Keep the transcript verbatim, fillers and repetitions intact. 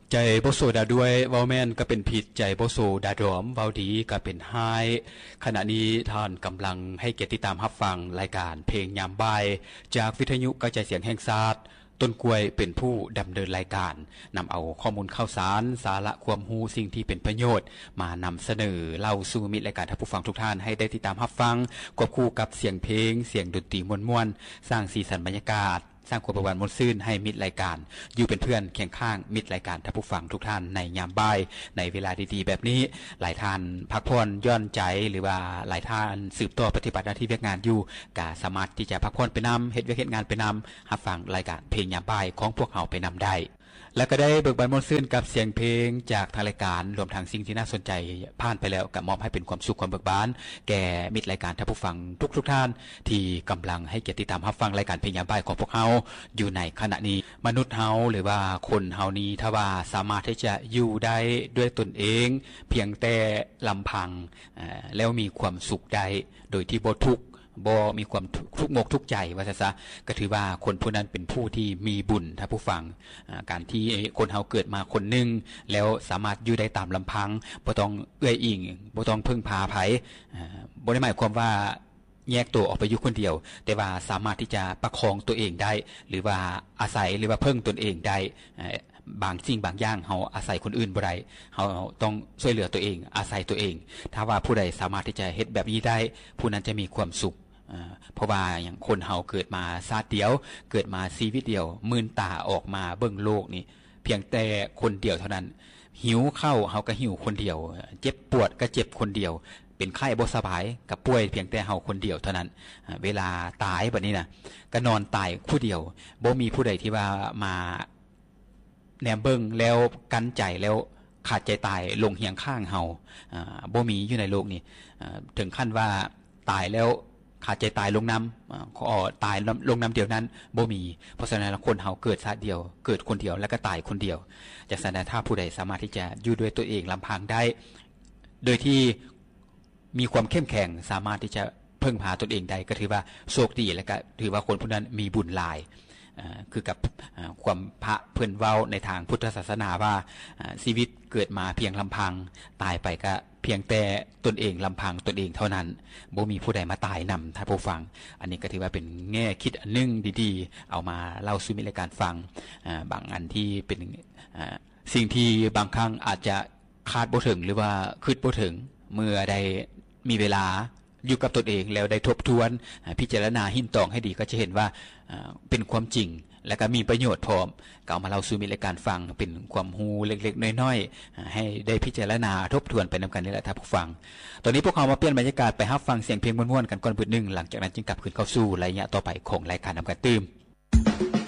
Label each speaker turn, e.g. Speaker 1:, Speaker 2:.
Speaker 1: ใจบ่โซดาด้วยเว้าแม่นก็เป็นผิดใจบ่โซดาดอมเว้าดีก็เป็นหายขณะนี้ท่านกำลังให้เกียรติตามรับฟังรายการเพลงยามบ่ายจากวิทยุกระจายเสียงแห่งชาติต้นกล้วยเป็นผู้ดำเนินรายการนำเอาข้อมูลข่าวสารสาระความรู้สิ่งที่เป็นประโยชน์มานำเสนอเล่าสู่มิตรรายการท่านผู้ฟังทุกท่านให้ได้ติดตามรับฟังควบคู่กับเสียงเพลงเสียงดนตรีม่วนๆสร้างสีสันบรรยากาศสร้างความประวัติมนต์ซื่นให้มิตรรายการอยู่เป็นเพื่อนเคียงข้างมิตรรายการท่านผู้ฟังทุกท่านในยามบ่ายในเวลาดีๆแบบนี้หลายท่านพักผ่อนย่อนใจหรือว่าหลายท่านสืบต่อปฏิบัติหน้าที่เวียกงานอยู่ก็สามารถที่จะพักผ่อนไปนำเฮ็ดเวียกเฮ็ดงานไปนำรับฟังรายการเพลงยามบ่ายของพวกเราไปนำได้แล้วก็ได้เบิกบานมนต์ซื่นกับเสียงเพลงจากทางรายการรวมทั้งสิ่งที่น่าสนใจผ่านไปแล้วก็มอบให้เป็นความสุขความเบิกบานแก่มิตรรายการท่านผู้ฟังทุกๆท่านที่กำลังให้เกียรติติดตามรับฟังรายการเพลงยามบ่ายของพวกเราอยู่ในขณะนี้มนุษย์เฮาหรือว่าคนเฮานี้ถ้าว่าสามารถที่จะอยู่ได้ด้วยตนเองเพียงแต่ลำพังแล้วมีความสุขได้โดยที่บ่ทุกข์บ่มีความทุกข์มกทุกข์ใจว่าซะก็ถือว่าคนผู้นั้นเป็นผู้ที่มีบุญถ้าผู้ฟังการที่คนเฮาเกิดมาคนนึงแล้วสามารถอยู่ได้ตามลำพังบ่ต้องเอื้ออิงบ่ต้องพึ่งพาไผบ่ได้หมายความว่าแยกตัวออกไปอยู่คนเดียวแต่ว่าสามารถที่จะประคองตัวเองได้หรือว่าอาศัยหรือว่าพึ่งตนเองได้บางสิ่งบางอย่างเฮาอาศัยคนอื่นบ่ได้เฮาต้องช่วยเหลือตัวเองอาศัยตัวเองถ้าว่าผู้ใดสามารถที่จะเฮ็ดแบบนี้ได้ผู้นั้นจะมีความสุขเพราะว่าอย่างคนเฮาเกิดมาชาติเดียวเกิดมาชีวิตเดียวมื่นตาออกมาเบิ่งโลกนี่เพียงแต่คนเดียวเท่านั้นหิวข้าวเฮาก็หิวคนเดียวเจ็บปวดก็เจ็บคนเดียวเป็นไข้บ่สบายก็ป่วยเพียงแต่เฮาคนเดียวเท่านั้นเวลาตายบัดนี้น่ะก็นอนตายผู้เดียวบ่มีผู้ใดที่ว่ามาแนมเบิ่งแล้วกันใจแล้วขาดใจตายลงเหียงข้างเฮาอ่าบ่มีอยู่ในโลกนี้ถึงขั้นว่าตายแล้วขาดใจตายลงน้ำขอตายลงน้ำเดียวนั้นบ่มีเพราะฉะนั้นคนเฮาเกิดชาติเดียวเกิดคนเดียวแล้วก็ตายคนเดียวจากนั้นถ้าผู้ใดสามารถที่จะอยู่ด้วยตัวเองลำพังได้โดยที่มีความเข้มแข็งสามารถที่จะพึ่งพาตนเองได้ก็ถือว่าโชคดีและก็ถือว่าคนผู้นั้นมีบุญหลายคือกับความพระเพิ่นเว้าในทางพุทธศาสนาว่าชีวิตเกิดมาเพียงลำพังตายไปก็เพียงแต่ตนเองลำพังตนเองเท่านั้นบ่มีผู้ใดมาตายนำท่านผู้ฟังอันนี้ก็ถือว่าเป็นแง่คิดอันนึงดีๆเอามาเล่าสู่มิตรรายการฟังบางอันที่เป็นสิ่งที่บางครั้งอาจจะคาดบ่ถึงหรือว่าคิดบ่ถึงเมื่อได้มีเวลาอยู่กับตนเองแล้วได้ทบทวนพิจารณาหินตองให้ดีก็จะเห็นว่าเป็นความจริงและก็มีประโยชน์พร้อมก็เอามาเล่าสู่มิตรรายการฟังเป็นความรู้เล็กๆน้อยๆให้ได้พิจารณาทบทวนไปนำกันนี่แหละท่านผู้ฟังตอนนี้พวกเรามาเปลี่ยนบรรยากาศไปรับฟังเสียงเพลงม่วนๆกันก่อนเบิดนึงหลังจากนั้นจึงกลับคืนเข้าสู่ระยะต่อไปของรายการนำกันตื่ม